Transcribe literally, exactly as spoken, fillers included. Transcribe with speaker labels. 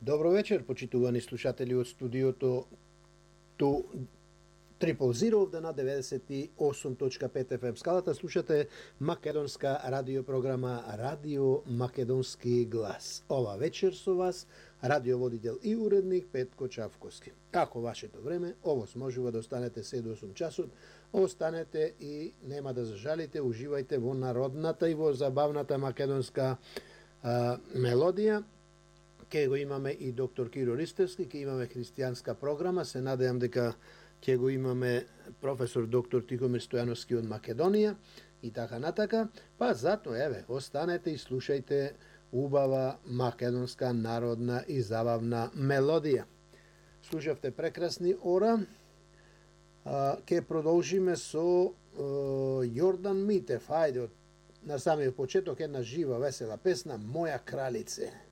Speaker 1: Добро вечер, почитувани слушатели од студиото ту Triple Zero овде на деветдесет и осум точка пет еф ем скалата. Слушате македонска радиопрограма Радио Македонски глас. Ова вечер со вас радиоводител и уредник Петко Чавковски. Како вашето време, овоз можува да останете седум до осум часот, останете и нема да зажалите, уживајте во народната и во забавната македонска а, мелодија. Ке го имаме и доктор Киро Ристевски, ке имаме христијанска програма, се надејам дека ќе го имаме професор доктор Тихомир Стојановски од Македонија и така натака. Па затоа, еве, останете и слушајте убава македонска народна и забавна мелодија. Слушавте прекрасни ора. А, ке продолжиме со а, Јордан Митев. Хајде, на самиот почеток една жива, весела песна, Моја кралице.